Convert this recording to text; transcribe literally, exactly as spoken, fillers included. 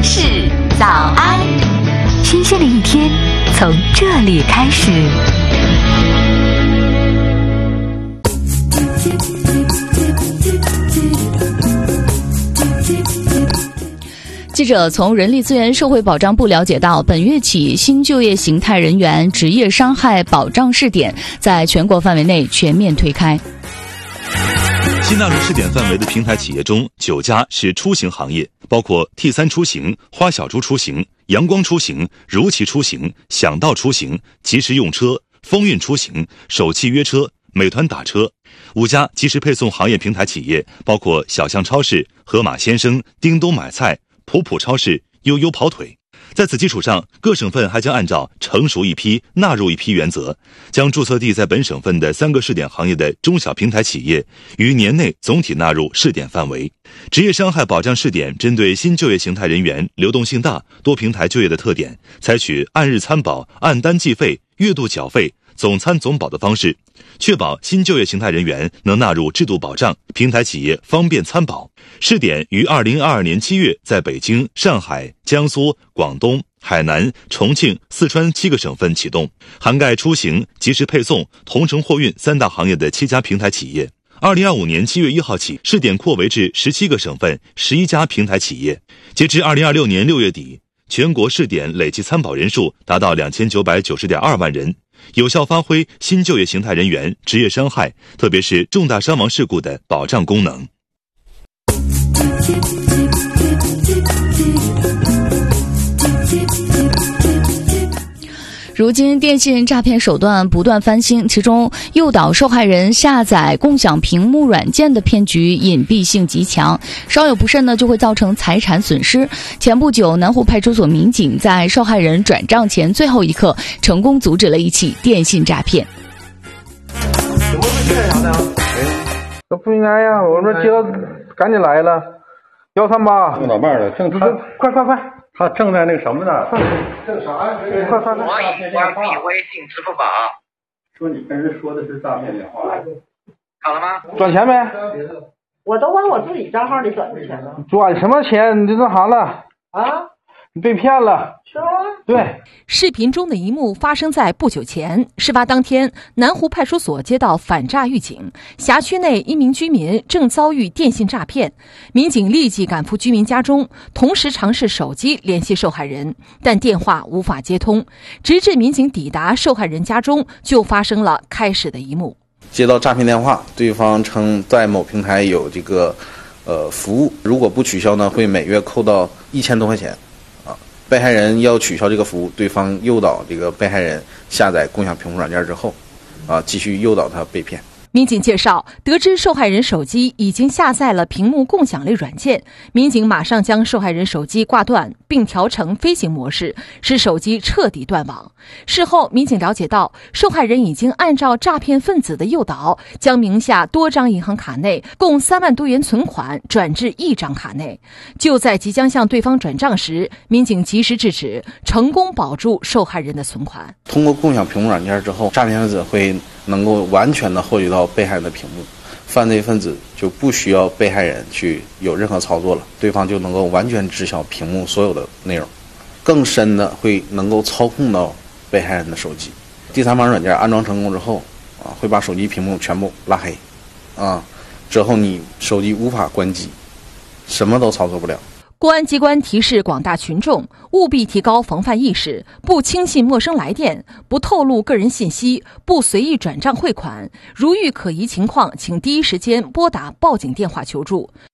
事早安，新鲜的一天从这里开始。记者从人力资源社会保障部了解到，本月起新就业形态人员职业伤害保障试点在全国范围内全面推开。 新纳入试点范围的平台企业中，九家是出行行业，包括 T 三 出行、花小猪出行、阳光出行、如期出行、想到出行、即时用车、风韵出行、首汽约车、美团打车。五家即时配送行业平台企业包括小象超市、盒马鲜生、叮咚买菜、普普超市、悠悠跑腿。在此基础上，各省份还将按照成熟一批纳入一批原则，将注册地在本省份的三个试点行业的中小平台企业于年内总体纳入试点范围。职业伤害保障试点针对新就业形态人员流动性大、多平台就业的特点，采取按日参保、按单计费、月度缴费、总参总保的方式，确保新就业形态人员能纳入制度保障，平台企业方便参保。试点于二零二二年七月在北京、上海、江苏、广东、海南、重庆、四川七个省份启动，涵盖出行、即时配送、同城货运三大行业的七家平台企业。二零二五年七月一号起，试点扩围至十七个省份、十一家平台企业。截至二零二六年六月底，全国试点累计参保人数达到两千九百九十点二万人，有效发挥新就业形态人员职业伤害，特别是重大伤亡事故的保障功能。 如今电信诈骗手段不断翻新，其中诱导受害人下载共享屏幕软件的骗局隐蔽性极强，稍有不慎呢就会造成财产损失。前不久，南湖派出所民警在受害人转账前最后一刻成功阻止了一起电信诈骗。 怎么会这样呢？这不应该呀！我说接到赶紧来了，幺三八老伴儿了，正他快快快！ 他正在那个什么呢？ 正啥呀？快快快！ 我已关闭微信、支付宝。 说你跟人说的是诈骗电话。 好了吗？ 转钱没？ 我都往我自己账号里转的钱了。 转什么钱？你这那啥了？ 啊？ 你被骗了。 是吗？ 对。 视频中的一幕发生在不久前，事发当天，南湖派出所接到反诈预警，辖区内一名居民正遭遇电信诈骗，民警立即赶赴居民家中，同时尝试手机联系受害人，但电话无法接通，直至民警抵达受害人家中，就发生了开始的一幕。 接到诈骗电话，对方称在某平台有这个呃服务，如果不取消呢，会每月扣到一千多块钱。被害人要取消这个服务，对方诱导这个被害人下载共享屏幕软件之后，啊，继续诱导他被骗。 民警介绍，得知受害人手机已经下载了屏幕共享类软件，民警马上将受害人手机挂断，并调成飞行模式，使手机彻底断网。事后，民警了解到，受害人已经按照诈骗分子的诱导，将名下多张银行卡内共三万多元存款转至一张卡内。就在即将向对方转账时，民警及时制止，成功保住受害人的存款。 通过共享屏幕软件之后，诈骗分子会能够完全的获取到被害人的屏幕，犯罪分子就不需要被害人去有任何操作了，对方就能够完全知晓屏幕所有的内容，更深的会能够操控到被害人的手机。第三方软件安装成功之后啊，会把手机屏幕全部拉黑，啊，之后你手机无法关机，什么都操作不了。 公安机关提示广大群众务必提高防范意识，不轻信陌生来电，不透露个人信息，不随意转账汇款。如遇可疑情况，请第一时间拨打报警电话求助。